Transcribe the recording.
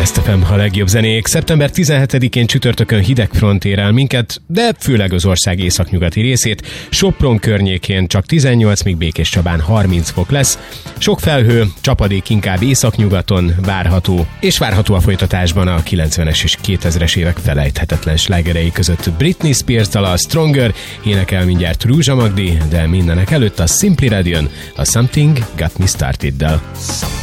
Best FM, a legjobb zenék. Szeptember 17-én csütörtökön hideg front ér el minket, de főleg az ország északnyugati részét. Sopron környékén csak 18, míg Békéscsabán 30 fok lesz. Sok felhő, csapadék inkább északnyugaton várható, és várható a folytatásban a 90-es és 2000-es évek felejthetetlen slágerei között Britney Spears dala, a Stronger, énekel mindjárt Rúzsa Magdi, de mindenek előtt a Simply Red jön, a Something Got Me Started-del.